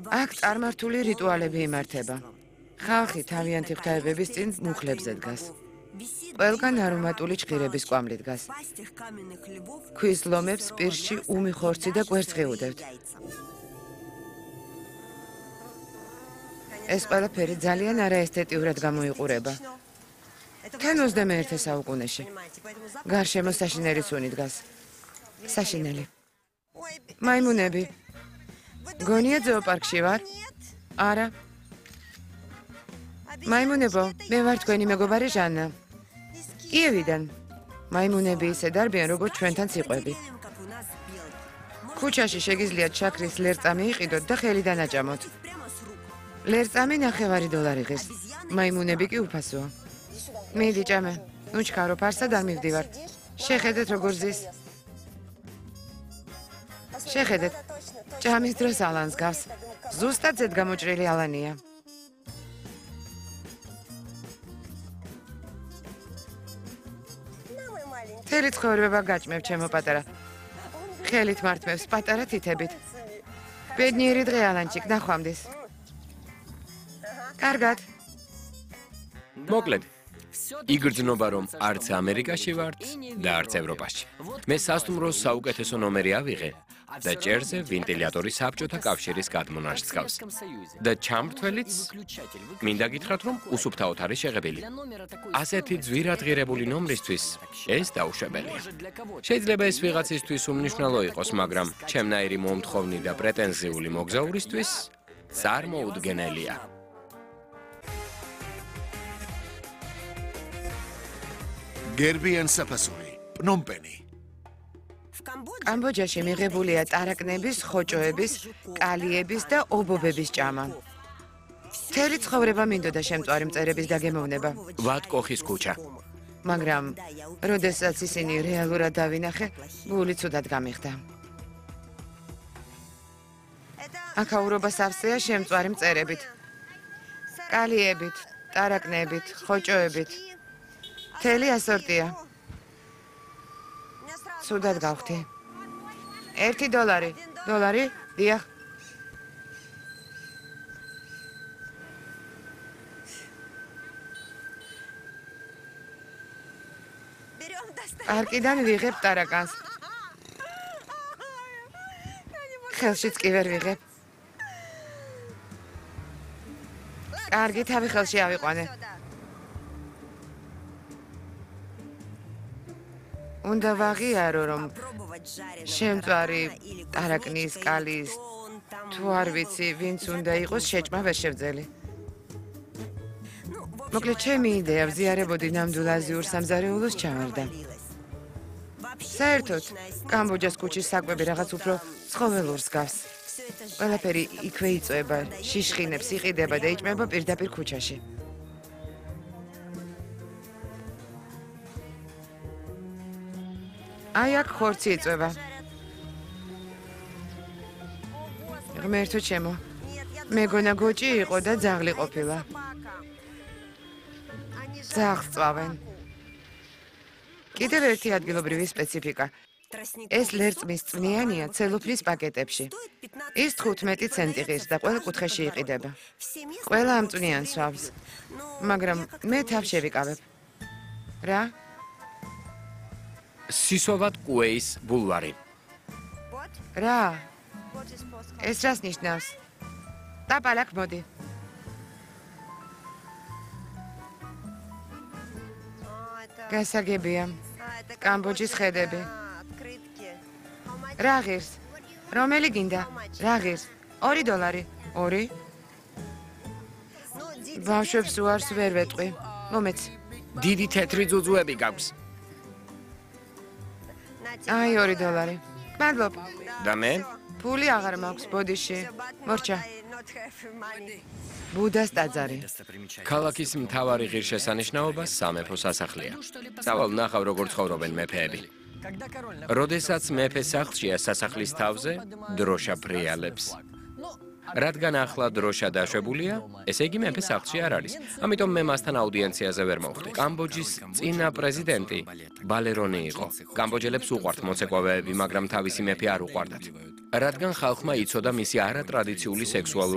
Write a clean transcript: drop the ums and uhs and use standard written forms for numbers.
აქ წარმართული რიტუალები იმართება. ხალხი თავიანთი ღვთაებების წინ მუხლებზე დგას. ყველგან არომატული ჭხირების კვამლი დგას. ქვის ლომებს პირში უმი ხორცი და კვერცხი უდევთ. ეს ყველაფერი ძალიან არაესთეტიურად გამოიყურება. თან 21 საუკუნეში. გარშემო საშინელი სუნი დგას. საშინელი. მაიმუნები. გონია ზოოპარკში ვარ? არა. მაიმუნებო, მე ვარ თქვენი მეგობარი ჟანა. კიევიდან. მაიმუნები ისე დარბიან, როგორც ჩვენთან ციყვები. ქუჩაში შეგიძლიათ შაქრის ლერწამი იყიდოთ და ხელიდან აჭამოთ. ლერწამი $9 ღირს. მაიმუნები კი უფასოა. მიდი ჭამე. ნუჩქარო ფარსად არ მივდივარ. შეხედეთ როგორ ზის. შეხედეთ. ჭამის დროს ალანს გავს. ზუსტად ზედ გამოჭრილი ალანია. თელი ცხოვრება გაჭმევ ჩემო პატარა. ხელით მართმევს პატარა თითებით. ბედნიერი დღე ალანჩიკ, ნახვამდის. კარგად. მოკლედ. იგრძნობა რომ არც ამერიკაში ვართ და არც ევროპაში. მე სასტუმროს საუკეთესო ნომერი ავიღე და ჭერზე ვენტილატორი საბჭოთა კავშირის გადმონაშთს გავს. და ჩამრთველიც მინდა გითხრათ რომ უსუფთავოდ არის შეღებილი. ასეთი ძვირადღირებული ნომრისთვის ეს დაუშვებელია. შეიძლება ეს ვიღაცისთვის უმნიშვნელო იყოს, მაგრამ ჩემნაირი მომთხოვნი და პრეტენზიული მოგზაურისთვის წარმოუდგენელია. გერბიან საფასური, პნომპენი. კამბოჯაში მიღებულია ტარაკნების, ხოჭოების, კალიების და ობობების ჭამა. მთელი ცხოვრება მინდოდა შემწვარი მწერების დაგემოვნება. ვატკოხის ქუჩა. მაგრამ როდესაც ისინი რეალურად დავინახე, გული ცუდად გამიხდა. აქაურობა სავსეა შემწვარი მწერებით. კალიებით, ტარაკნებით, ხოჭოებით. მთელი ასორტია. ცუდად გავხდი. $1. $1? დიახ. პარკიდან ვიღებ ტარაკანს. ხელშიც კი ვერ ვიღებ. კარგი, თავი ხელში ავიყვანე. უნდა ვაღიარო, რომ შემწვარი ტარაკნის, კალის, თუ არ ვიცი, ვინც უნდა იყოს, შეჭმა ვერ შევძელი. მოკლედ, ჩემი იდეა ვზიარებოდი ნამდვილ აზიურ სამზარეულოს ჩავარდა. საერთოდ, კამბოჯას ქუჩის საკვები რაღაც უფრო ცხოველურს გავს. ყველაფერი იქვე იწვება, შიშხინებს, იყიდება და იჭმება პირდაპირ ქუჩაში. აი აქ ხორცი იწვება. ღმერთო ჩემო, მეგონა გოჭი იყო და ძაღლი ყოფილა. ძაღლს წვავენ. კიდევ ერთი ადგილობრივი სპეციფიკა. ეს ლერწმის წვნიანია ცელოფნის პაკეტებში. ის 15 ცენტი ღირს და ყველა კუთხეში იყიდება. ყველა ამ წვნიანს სვავს. მაგრამ მე თავ შევიკავებ. რა? სისოვად კუეის ბულვარი. რა? ეს რას ნიშნავს? დაპალაკ მოდი. გასაგებია. კამბოჯის ხედები. რა ღირს? რომელი გინდა? რა ღირს? $2. 2? ბავშვებს უარს ვერ ვეტყვი. მომეც. დიდი თეთრი ძუძუები გაქვს. აი $2. მადლობ. და მე? ფული აღარ მაქვს ბოდიში. მორჩა. ბუდას ტაძარი. ქალაქის მთავარი ღირსშესანიშნაობა სამეფო სასახლეა. სავალ ნახავ როგორ ცხოვრობენ მეფეები. როდესაც მეფე სახლშია სასახლის თავზე, დროშა ფრიალებს. რადგან ახლა დროშა დაშვებულია, ესე იგი მეფე სახლში არ არის. ამიტომ მე მასთან აუდიენციაზე ვერ მოვხდი. კამბოჯის წინა პრეზიდენტი ბალერონი იყო. კამბოჯელებს უყვართ მოცეკვავეები, მაგრამ თავისი მეფე არ უყვარდათ. რადგან ხალხმა იცოდა მისი არატრადიციული სექსუალური